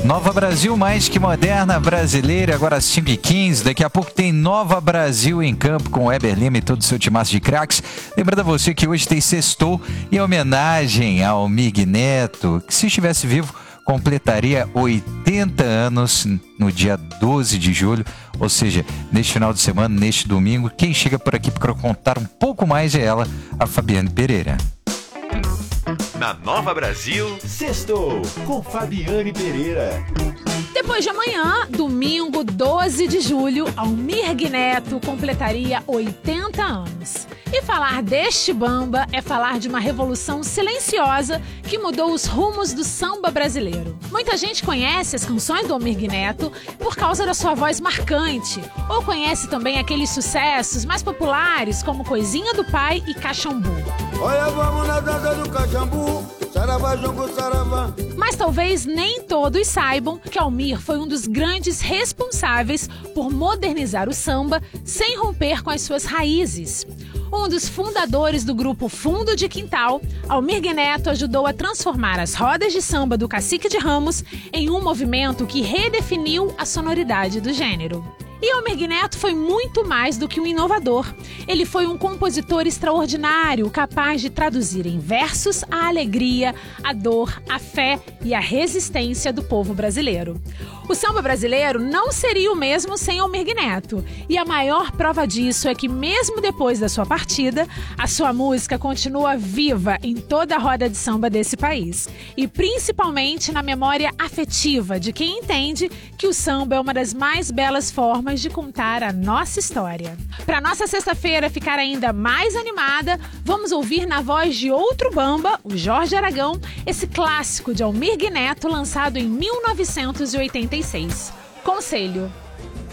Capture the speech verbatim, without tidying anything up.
Nova Brasil, mais que moderna, brasileira, agora às cinco e quinze. Daqui a pouco tem Nova Brasil em campo com o Weber Lima e todo o seu timaço de craques. Lembrando a você que hoje tem Sextou em homenagem ao Mig Neto, que se estivesse vivo completaria oitenta anos no dia doze de julho, ou seja, neste final de semana, neste domingo. Quem chega por aqui para contar um pouco mais é ela, a Fabiane Pereira. Na Nova Brasil, Sextou com Fabiane Pereira. Depois de amanhã, domingo doze de julho, Almir Neto completaria oitenta anos. E falar deste bamba é falar de uma revolução silenciosa que mudou os rumos do samba brasileiro. Muita gente conhece as canções do Almir Neto por causa da sua voz marcante, ou conhece também aqueles sucessos mais populares como Coisinha do Pai e Caxambu. Olha, vamos na dança do Caxambu, saravá, jongo, saravá. Mas talvez nem todos saibam que Almir foi um dos grandes responsáveis por modernizar o samba sem romper com as suas raízes. Um dos fundadores do grupo Fundo de Quintal, Almir Neto ajudou a transformar as rodas de samba do Cacique de Ramos em um movimento que redefiniu a sonoridade do gênero. E Almir Neto foi muito mais do que um inovador. Ele foi um compositor extraordinário, capaz de traduzir em versos a alegria, a dor, a fé e a resistência do povo brasileiro. O samba brasileiro não seria o mesmo sem Almir Neto. E a maior prova disso é que, mesmo depois da sua partida, a sua música continua viva em toda a roda de samba desse país. E principalmente na memória afetiva de quem entende que o samba é uma das mais belas formas de contar a nossa história. Para nossa sexta-feira ficar ainda mais animada, vamos ouvir na voz de outro bamba, o Jorge Aragão, esse clássico de Almir Neto lançado em mil novecentos e oitenta e seis. Conselho.